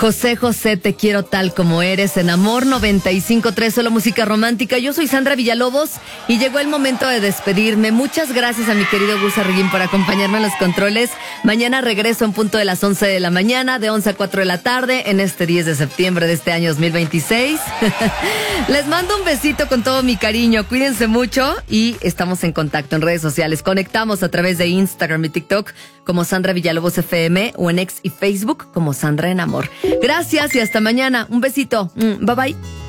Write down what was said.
José José, te quiero tal como eres, en Amor 95.3, solo música romántica. Yo soy Sandra Villalobos y llegó el momento de despedirme. Muchas gracias a mi querido Gus Arreguín por acompañarme en los controles. Mañana regreso en punto de las 11 de la mañana, de 11 a 4 de la tarde, en este 10 de septiembre de este año 2026. Les mando un besito con todo mi cariño. Cuídense mucho y estamos en contacto en redes sociales. Conectamos a través de Instagram y TikTok como Sandra Villalobos FM o en X y Facebook como Sandra en Amor. Gracias y hasta mañana. Un besito. Bye bye.